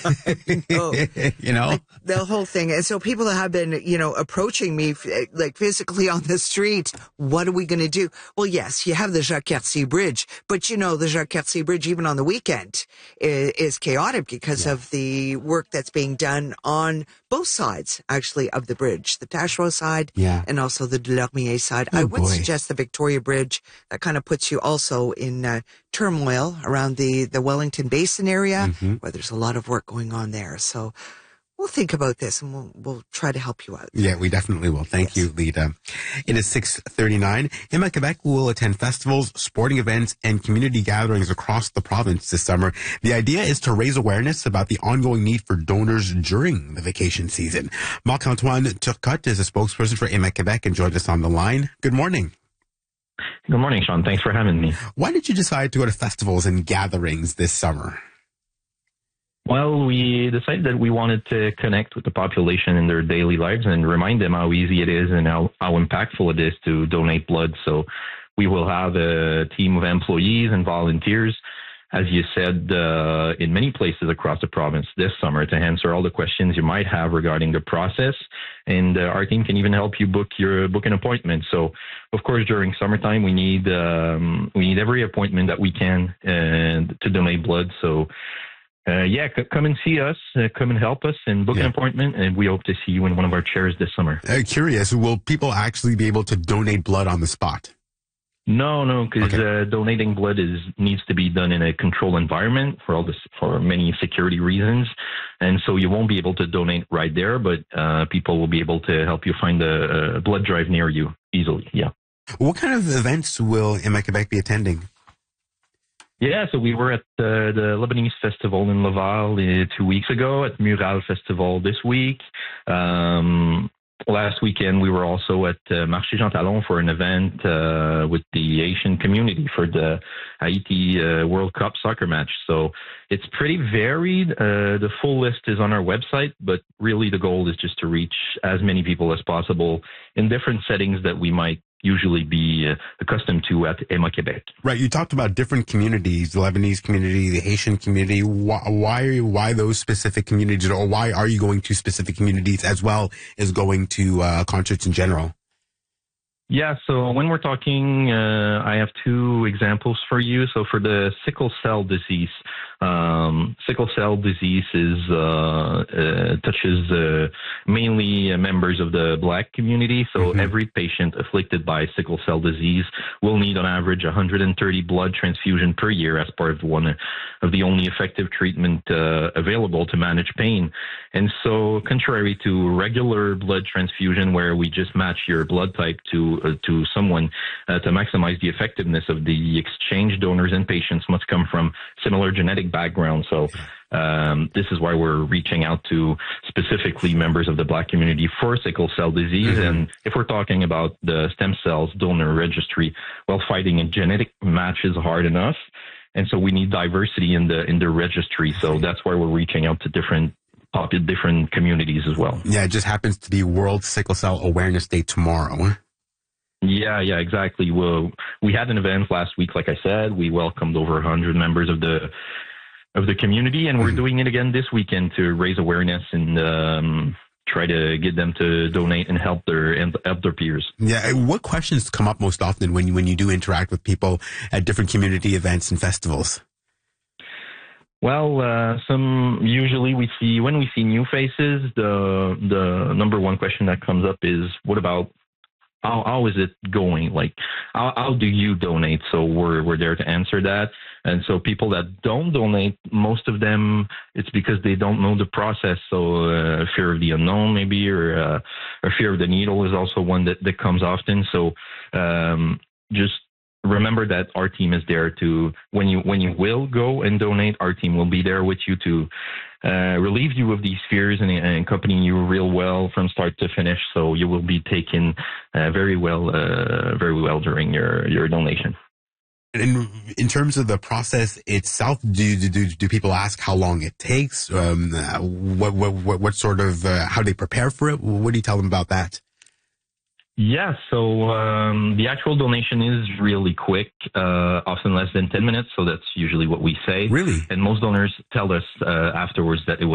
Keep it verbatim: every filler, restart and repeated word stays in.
No. You know, Like, the whole thing. And so people have been, you know, approaching me like physically on the street. What are we going to do? Well, yes, you have the Jacques Cartier Bridge, but you know, the Jacques Cartier Bridge, even on the weekend, is, is chaotic because yeah. of the work that's being done on both sides, actually, of the bridge, the Taschereau side Yeah. and also the Delormier side. Oh, I would boy. suggest the Victoria Bridge. That kind of puts you also in uh, turmoil around the, the Wellington Basin area, Mm-hmm. where there's a lot of work going on there. So we'll think about this and we'll, we'll try to help you out. Yeah, we definitely will. Thank Yes. you, Lita. It is six thirty-nine. Emma Quebec will attend festivals, sporting events, and community gatherings across the province this summer. The idea is to raise awareness about the ongoing need for donors during the vacation season. Marc-Antoine Turcotte is a spokesperson for Emma Quebec and joined us on the line. Good morning. Good morning, Sean. Thanks for having me. Why did you decide to go to festivals and gatherings this summer? Well, we decided that we wanted to connect with the population in their daily lives and remind them how easy it is and how, how impactful it is to donate blood. So we will have a team of employees and volunteers, as you said, uh, in many places across the province this summer to answer all the questions you might have regarding the process. And uh, our team can even help you book your book an appointment. So, of course, during summertime, we need um, we need every appointment that we can uh, to donate blood. So. Uh, yeah, c- come and see us, uh, come and help us and book Yeah. an appointment, and we hope to see you in one of our chairs this summer. Uh, curious, will people actually be able to donate blood on the spot? No, no, because Okay. uh, donating blood is needs to be done in a controlled environment for all this, for many security reasons, and so you won't be able to donate right there, but uh, people will be able to help you find a, a blood drive near you easily, yeah. What kind of events will Emma Quebec be attending? Yeah, so we were at uh, the Lebanese Festival in Laval uh, two weeks ago, at Mural Festival this week. Um, last weekend, we were also at uh, Marché Jean Talon for an event uh, with the Asian community for the Haiti uh, World Cup soccer match. So it's pretty varied. Uh, the full list is on our website, but really the goal is just to reach as many people as possible in different settings that we might usually be uh, accustomed to at Emma Quebec. Right, you talked about different communities, the Lebanese community, the Haitian community. Why, why, why those specific communities, or why are you going to specific communities as well as going to uh, concerts in general? Yeah, so when we're talking, uh, I have two examples for you. So for the sickle cell disease, um, sickle cell disease is uh, uh, touches uh, mainly uh, members of the Black community. So Mm-hmm. every patient afflicted by sickle cell disease will need on average one hundred thirty blood transfusion per year as part of one of the only effective treatment uh, available to manage pain. And so contrary to regular blood transfusion where we just match your blood type to uh, to someone uh, to maximize the effectiveness of the exchange, donors and patients must come from similar genetic backgrounds. So um, this is why we're reaching out to specifically members of the Black community for sickle cell disease. Mm-hmm. And if we're talking about the stem cells donor registry, well, fighting a genetic match is hard enough. And so we need diversity in the in the registry. So that's why we're reaching out to different different communities as well. Yeah, it just happens to be World Sickle Cell Awareness Day tomorrow. Yeah, yeah, exactly. Well, we had an event last week, like I said. We welcomed over one hundred members of the of the community, and we're Mm-hmm. doing it again this weekend to raise awareness and um, try to get them to donate and help their help their peers. Yeah, what questions come up most often when you, when you do interact with people at different community events and festivals? Well, uh, some usually we see when we see new faces, the the number one question that comes up is, what about how, how is it going? Like, how, how do you donate? So we're we're there to answer that. And so people that don't donate, most of them, it's because they don't know the process. So uh, fear of the unknown, maybe, or uh, or fear of the needle is also one that, that comes often. So um, just remember that our team is there to, when you when you will go and donate, our team will be there with you to uh, relieve you of these fears and, and accompany you real well from start to finish. So you will be taken uh, very well, uh, very well during your, your donation. In, in terms of the process itself, do do do people ask how long it takes? Um, uh, what, what what what sort of uh, how they prepare for it? What do you tell them about that? Yeah, so um, the actual donation is really quick, uh, often less than ten minutes. So that's usually what we say. Really? And most donors tell us uh, afterwards that it was